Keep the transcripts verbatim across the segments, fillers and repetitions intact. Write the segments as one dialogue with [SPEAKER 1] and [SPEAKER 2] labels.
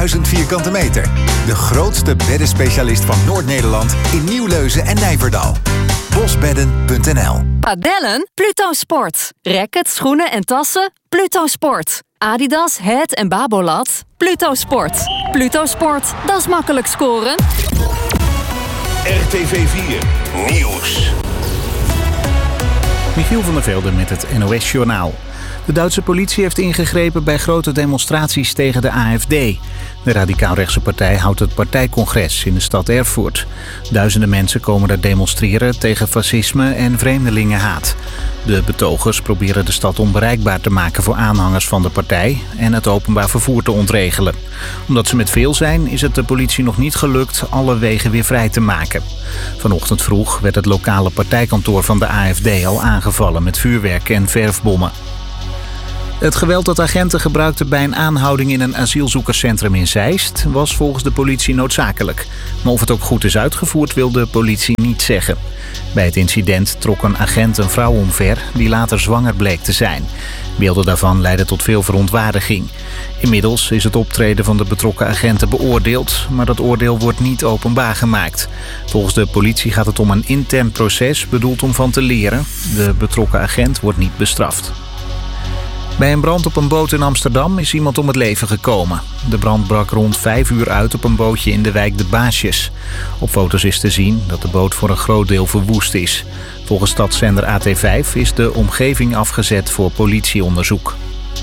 [SPEAKER 1] duizend vierkante meter. De grootste beddenspecialist van Noord-Nederland in Nieuwleuzen en Nijverdal. bosbedden punt n l.
[SPEAKER 2] Padellen? Pluto Sport. Racket, schoenen en tassen? Pluto Sport. Adidas, Het en Babolat? Pluto Sport. Pluto Sport, dat is makkelijk scoren.
[SPEAKER 3] R T V vier Nieuws.
[SPEAKER 4] Michiel van der Velde met het N O S-journaal. De Duitse politie heeft ingegrepen bij grote demonstraties tegen de A F D. De radicaal-rechtse partij houdt het partijcongres in de stad Erfurt. Duizenden mensen komen daar demonstreren tegen fascisme en vreemdelingenhaat. De betogers proberen de stad onbereikbaar te maken voor aanhangers van de partij en het openbaar vervoer te ontregelen. Omdat ze met veel zijn, is het de politie nog niet gelukt alle wegen weer vrij te maken. Vanochtend vroeg werd het lokale partijkantoor van de A F D al aangevallen met vuurwerk en verfbommen. Het geweld dat agenten gebruikten bij een aanhouding in een asielzoekerscentrum in Zeist was volgens de politie noodzakelijk. Maar of het ook goed is uitgevoerd wil de politie niet zeggen. Bij het incident trok een agent een vrouw omver die later zwanger bleek te zijn. Beelden daarvan leidden tot veel verontwaardiging. Inmiddels is het optreden van de betrokken agenten beoordeeld, maar dat oordeel wordt niet openbaar gemaakt. Volgens de politie gaat het om een intern proces bedoeld om van te leren. De betrokken agent wordt niet bestraft. Bij een brand op een boot in Amsterdam is iemand om het leven gekomen. De brand brak rond vijf uur uit op een bootje in de wijk De Baasjes. Op foto's is te zien dat de boot voor een groot deel verwoest is. Volgens stadszender A T vijf is de omgeving afgezet voor politieonderzoek.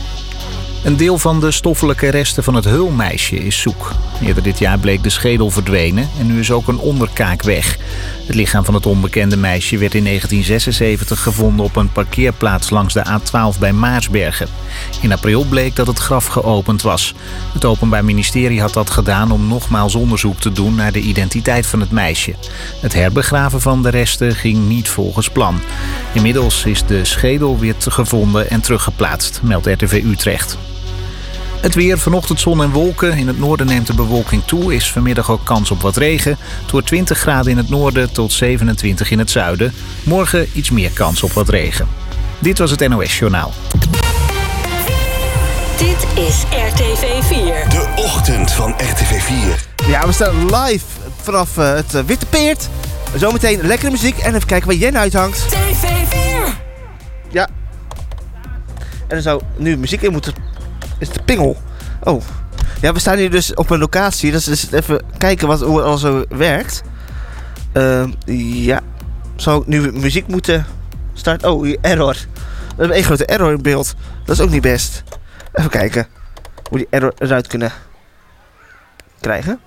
[SPEAKER 4] Een deel van de stoffelijke resten van het Heulmeisje is zoek. Eerder dit jaar bleek de schedel verdwenen en nu is ook een onderkaak weg. Het lichaam van het onbekende meisje werd in negentien zesenzeventig gevonden op een parkeerplaats langs de A twaalf bij Maarsbergen. In april bleek dat het graf geopend was. Het Openbaar Ministerie had dat gedaan om nogmaals onderzoek te doen naar de identiteit van het meisje. Het herbegraven van de resten ging niet volgens plan. Inmiddels is de schedel weer gevonden en teruggeplaatst, meldt R T V Utrecht. Het weer, vanochtend zon en wolken. In het noorden neemt de bewolking toe. Is vanmiddag ook kans op wat regen. Het wordt twintig graden in het noorden tot zevenentwintig in het zuiden. Morgen iets meer kans op wat regen. Dit was het N O S-journaal.
[SPEAKER 2] Dit is R T V vier.
[SPEAKER 3] De ochtend van R T V vier.
[SPEAKER 5] Ja, we staan live vanaf uh, het uh, Witte Peert. Zometeen lekkere muziek en even kijken waar Jen uithangt.
[SPEAKER 2] T V vier.
[SPEAKER 5] Ja. En er zou nu muziek in moeten... Is de pingel. Oh. Ja, we staan hier dus op een locatie. Dus, dus even kijken wat, hoe het al zo werkt. Uh, ja. Zou ik nu muziek moeten starten? Oh, hier, error. We hebben één grote error in beeld. Dat is ook niet best. Even kijken hoe die error eruit kunnen krijgen.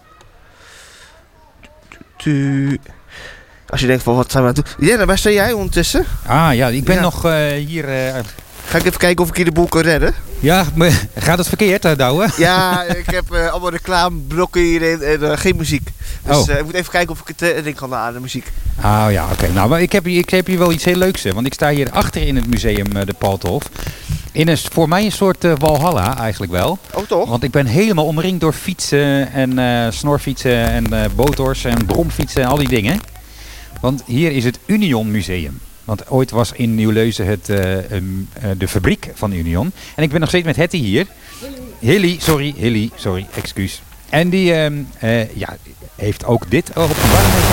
[SPEAKER 5] Als je denkt van wat zijn we aan het doen. Jenna, waar sta jij ondertussen?
[SPEAKER 6] Ah ja, ik ben
[SPEAKER 5] ja.
[SPEAKER 6] nog uh, hier... Uh...
[SPEAKER 5] Ga ik even kijken of ik hier de boel kan redden?
[SPEAKER 6] Ja, maar gaat het verkeerd, uh, Douwe?
[SPEAKER 5] Ja, ik heb uh, allemaal reclameblokken hierin en uh, geen muziek. Dus
[SPEAKER 6] oh.
[SPEAKER 5] uh, ik moet even kijken of ik het uh, ding kan aan de muziek.
[SPEAKER 6] Ah ja, oké. Okay. Nou, maar ik heb, hier, ik heb hier wel iets heel leuks. Want ik sta hier achter in het museum uh, de Palthof. In een, voor mij een soort uh, Walhalla eigenlijk wel.
[SPEAKER 5] Oh toch?
[SPEAKER 6] Want ik ben helemaal omringd door fietsen en uh, snorfietsen en uh, botors en bromfietsen en al die dingen. Want hier is het Union Museum. Want ooit was in Nieuwleuzen het, uh, um, uh, de fabriek van Union. En ik ben nog steeds met Hetty hier. Hilly, sorry, Hilly, sorry, excuus. En die um, uh, ja, heeft ook dit op de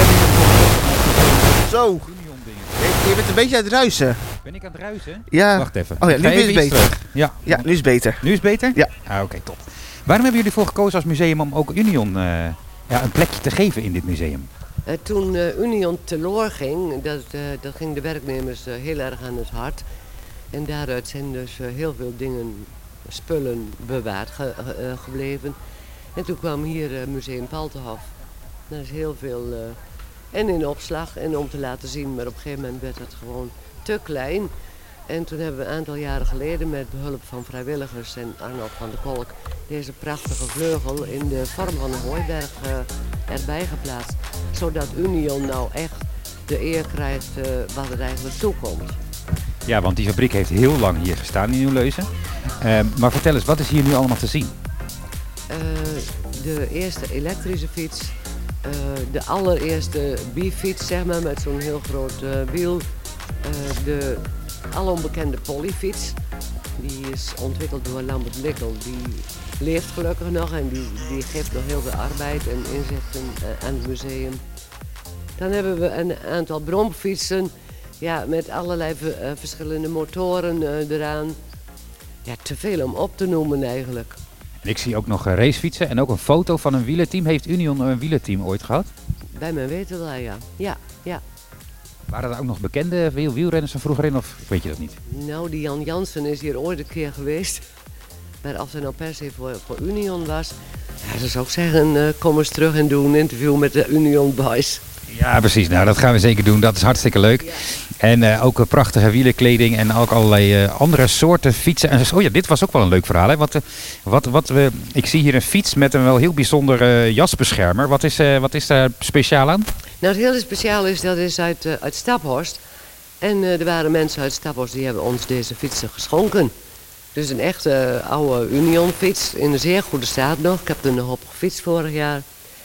[SPEAKER 5] Zo, je bent een beetje aan het ruisen.
[SPEAKER 6] Ben ik aan het ruisen?
[SPEAKER 5] Ja.
[SPEAKER 6] Wacht even.
[SPEAKER 5] Oh ja, nu is het beter.
[SPEAKER 6] Terug. Ja.
[SPEAKER 5] ja, nu is het beter.
[SPEAKER 6] Nu is het beter?
[SPEAKER 5] Ja.
[SPEAKER 6] Ah, oké, okay, top. Waarom hebben jullie ervoor gekozen als museum om ook Union uh, ja, een plekje te geven in dit museum?
[SPEAKER 7] Uh, toen uh, Union teloor ging, dat, uh, dat ging de werknemers uh, heel erg aan het hart. En daaruit zijn dus uh, heel veel dingen, spullen bewaard ge, uh, gebleven. En toen kwam hier uh, Museum Palthof. Daar is heel veel, uh, en in opslag en om te laten zien, maar op een gegeven moment werd het gewoon te klein. En toen hebben we een aantal jaren geleden met behulp van vrijwilligers en Arnold van de Kolk deze prachtige vleugel in de vorm van een hooiberg uh, erbij geplaatst. Zodat Union nou echt de eer krijgt uh, wat het eigenlijk toekomt.
[SPEAKER 6] Ja, want die fabriek heeft heel lang hier gestaan in Nieuwleuzen. Uh, maar vertel eens, wat is hier nu allemaal te zien?
[SPEAKER 7] Uh, de eerste elektrische fiets, uh, de allereerste bifiets zeg maar, met zo'n heel groot uh, wiel. Uh, de alonbekende polyfiets, die is ontwikkeld door Lambert Likkel, die leeft gelukkig nog en die, die geeft nog heel veel arbeid en inzetten uh, aan het museum. Dan hebben we een aantal bromfietsen, ja, met allerlei uh, verschillende motoren uh, eraan. Ja, te veel om op te noemen eigenlijk.
[SPEAKER 6] En ik zie ook nog racefietsen en ook een foto van een wielerteam. Heeft Union een wielerteam ooit gehad?
[SPEAKER 7] Bij mijn weten wel, ja. Ja, ja.
[SPEAKER 6] Waren er ook nog bekende wiel wielrenners van vroeger in of weet je dat niet?
[SPEAKER 7] Nou, die Jan Jansen is hier ooit een keer geweest. Maar als hij nou per se voor, voor Union was, ja, dan zou ik zeggen, uh, kom eens terug en doe een interview met de Union Boys.
[SPEAKER 6] Ja, precies. Nou, dat gaan we zeker doen. Dat is hartstikke leuk. Ja. En uh, ook uh, prachtige wielerkleding en ook allerlei uh, andere soorten fietsen. En, oh ja, dit was ook wel een leuk verhaal. Hè? Wat, uh, wat, wat we, ik zie hier een fiets met een wel heel bijzonder uh, jasbeschermer. Wat is, uh, wat is daar speciaal aan?
[SPEAKER 7] Nou, het hele speciaal is, dat is uit, uh, uit Staphorst. En uh, er waren mensen uit Staphorst die hebben ons deze fietsen geschonken. Dus een echte uh, oude Union fiets in een zeer goede staat nog. Ik heb er nog op gefietst vorig jaar.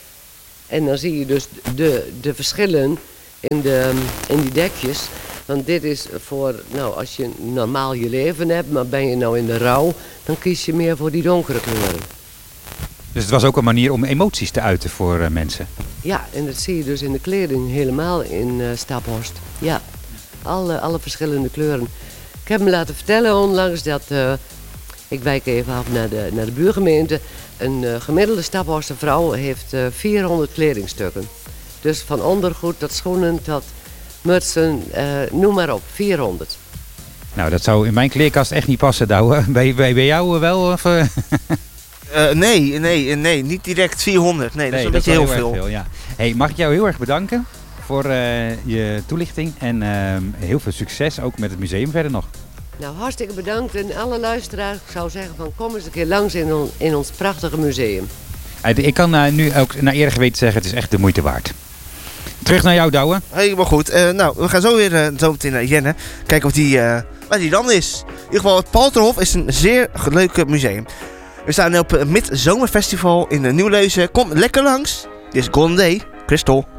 [SPEAKER 7] En dan zie je dus de, de verschillen in, de, in die dekjes. Want dit is voor, nou, als je normaal je leven hebt, maar ben je nou in de rouw, dan kies je meer voor die donkere kleuren.
[SPEAKER 6] Dus het was ook een manier om emoties te uiten voor uh, mensen?
[SPEAKER 7] Ja, en dat zie je dus in de kleding helemaal in uh, Staphorst. Ja, alle, alle verschillende kleuren. Ik heb me laten vertellen onlangs dat, uh, ik wijk even af naar de, naar de buurgemeente, een uh, gemiddelde Staphorster vrouw heeft uh, vierhonderd kledingstukken. Dus van ondergoed tot schoenen tot mutsen, uh, noem maar op, vierhonderd.
[SPEAKER 6] Nou, dat zou in mijn kleerkast echt niet passen, Douwe. Bij, bij, bij jou wel? Of, uh?
[SPEAKER 5] uh, nee, nee, nee, niet direct vierhonderd. Nee, dat nee, is een beetje heel, heel veel. veel
[SPEAKER 6] ja. Hey, mag ik jou heel erg bedanken voor uh, je toelichting en uh, heel veel succes ook met het museum verder nog.
[SPEAKER 7] Nou, hartstikke bedankt en alle luisteraars, ik zou zeggen van kom eens een keer langs in, on, in ons prachtige museum.
[SPEAKER 6] Ik kan uh, nu ook naar eer geweten zeggen, het is echt de moeite waard. Terug naar jou, Douwe.
[SPEAKER 5] Helemaal goed. Uh, nou, we gaan zo weer uh, zo meteen naar Jenne. Kijken of die, uh, waar die dan is. In ieder geval, het Palterhof is een zeer leuk museum. We staan op het Midzomerfestival in Nieuwleuzen. Kom lekker langs. Dit is Golden Day. Christel.